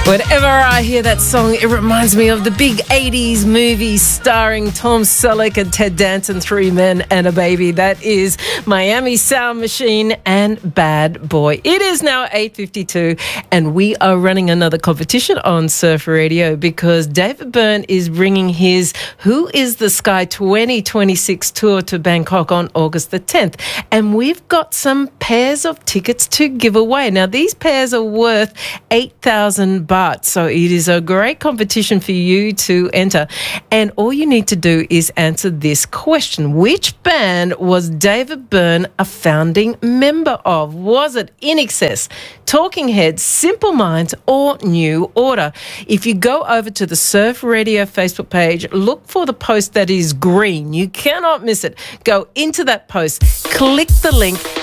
Whenever I hear that song, it reminds me of the big 80s movie starring Tom Selleck and Ted Danson, Three Men and a Baby. That is Miami Sound Machine and Bad Boy. It is now 8:52 and we are running another competition on Surf Radio because David Byrne is bringing his Who is the Sky 2026 tour to Bangkok on August the 10th. And we've got some pairs of tickets to give away. Now, these pairs are worth 8,000 baht. So it is a great competition for you to enter. And all you need to do is answer this question. Which band was David Byrne a founding member of? Was it INXS, Talking Heads, Simple Minds, or New Order? If you go over to the Surf Radio Facebook page, look for the post that is green. You cannot miss it. Go into that post, click the link,